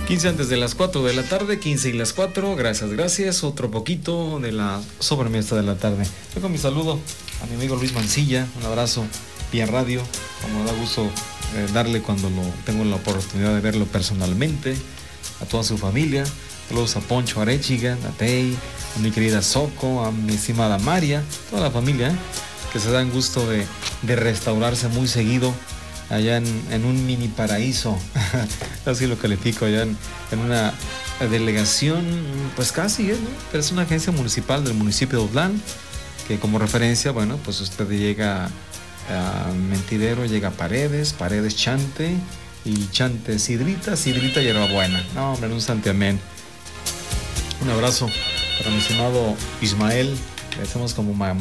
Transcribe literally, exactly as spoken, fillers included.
quince antes de las cuatro de la tarde, quince y las cuatro, gracias, gracias. Otro poquito de la sobremesa de la tarde. Yo con mi saludo a mi amigo Luis Mancilla, un abrazo vía radio, como da gusto eh, darle cuando lo tengo la oportunidad de verlo personalmente, a toda su familia. Saludos a Poncho Arechiga, a Tei, a mi querida Soco, a mi estimada María, toda la familia, ¿eh? que se dan gusto de, de restaurarse muy seguido allá en, en un mini paraíso, así lo califico, allá en, en una delegación, pues casi, ¿eh? ¿no? Pero es una agencia municipal del municipio de Otlán, que como referencia, bueno, pues usted llega a Mentidero, llega a Paredes, Paredes Chante, y Chante Sidrita, Sidrita Hierbabuena. No, hombre, un santiamén. Un abrazo para mi estimado Ismael, le hacemos como mamá.